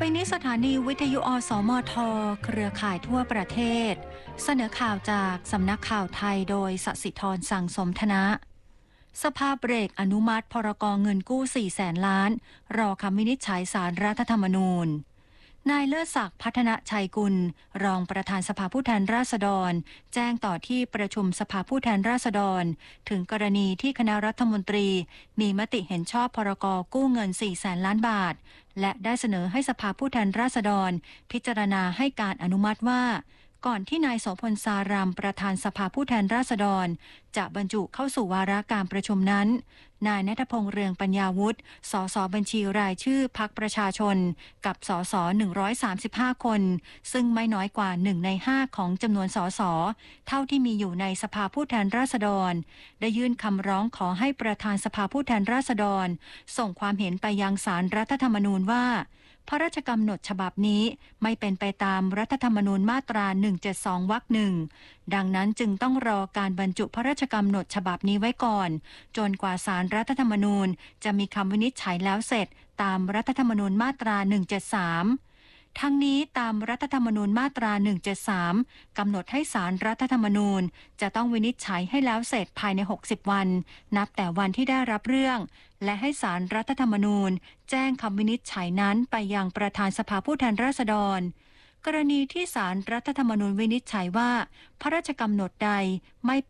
ไปนี้สถานีวิทยุอสมทเครือข่ายทั่วประเทศเสนอข่าวจากสำนักข่าวไทยโดยสศิธรสั่งสมธนะสภาเบรกอนุมัติพรกเงินกู้400,000 ล้านรอคำวินิจฉัยศาลรัฐธรรมนูญนายเลิศศักดิ์พัฒนชัยกุลรองประธานสภาผู้แทนราษฎรแจ้งต่อที่ประชุมสภาผู้แทนราษฎรถึงกรณีที่คณะรัฐมนตรีมีมติเห็นชอบพรกกู้เงิน400,000 ล้านบาทและได้เสนอให้สภาผู้แทนราษฎรพิจารณาให้การอนุมัติว่าก่อนที่นายโสพลสารามประธานสภาผู้แทนราษฎรจะบรรจุเข้าสู่วาระการประชุมนั้นนายณัฐพงษ์เรืองปัญญาวุฒิสสบัญชีรายชื่อพรรคประชาชนกับสส135 คนซึ่งไม่น้อยกว่า1 ใน 5ของจำนวนสสเท่าที่มีอยู่ในสภาผู้แทนราษฎรได้ยื่นคำร้องขอให้ประธานสภาผู้แทนราษฎรส่งความเห็นไปยังศาลรัฐธรรมนูญว่าพระราชกำหนดฉบับนี้ไม่เป็นไปตามรัฐธรรมนูญมาตรา172วรรคหนึ่งดังนั้นจึงต้องรอการบรรจุพระราชกำหนดฉบับนี้ไว้ก่อนจนกว่าศาลรัฐธรรมนูญจะมีคำวินิจฉัยแล้วเสร็จตามรัฐธรรมนูญมาตรา173ทั้งนี้ตามรัฐธรรมนูญมาตรา173กำหนดให้ศาลรัฐธรรมนูญจะต้องวินิจฉัยให้แล้วเสร็จภายใน60วันนับแต่วันที่ได้รับเรื่องและให้ศาลรัฐธรรมนูญแจ้งคำวินิจฉัยนั้นไปยังประธานสภาผู้แทนราษฎรกรณีที่ศาลรัฐธรรมนูญวินิจฉัยว่าพระราชกำหนดใดไม่